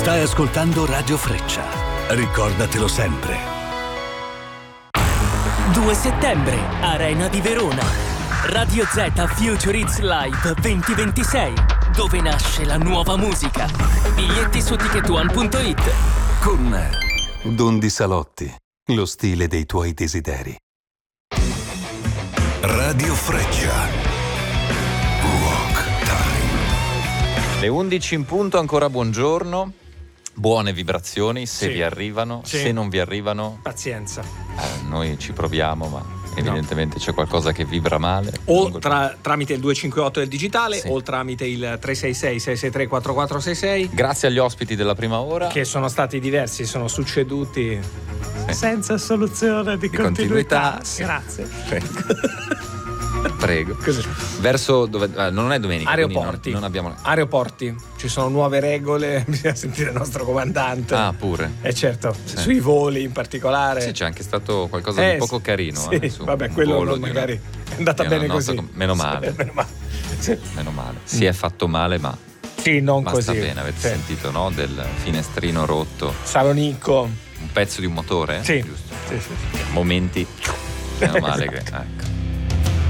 Stai ascoltando Radio Freccia. Ricordatelo sempre. 2 settembre, Arena di Verona. Radio Z Future Hits Live 2026, dove nasce la nuova musica. Biglietti su ticketone.it. Con Don Di Salotti, lo stile dei tuoi desideri. Radio Freccia. Walk Time. Le 11 in punto, ancora buongiorno. Buone vibrazioni se vi arrivano, se non vi arrivano, pazienza. Noi ci proviamo, ma evidentemente c'è qualcosa che vibra male. O tramite il 258 del digitale, o tramite il 366-663-4466. Grazie agli ospiti della prima ora, che sono stati diversi, sono succeduti senza soluzione di continuità. Grazie. Prego. Verso dove? Non è domenica. Aeroporti. Non abbiamo. Aeroporti. Ci sono nuove regole. Bisogna sentire il nostro comandante. Ah, pure. Certo. Sui voli in particolare. Sì, c'è anche stato qualcosa di poco carino. Sì. Vabbè, quello magari è andata bene così. Meno male. Meno male. Si è fatto male, ma. Sì, non ma così. Sta bene. Avete sentito, no? Del finestrino rotto. Salonicco. Un pezzo di un motore? Sì. Giusto. Sì. Momenti. Meno male che. Ecco.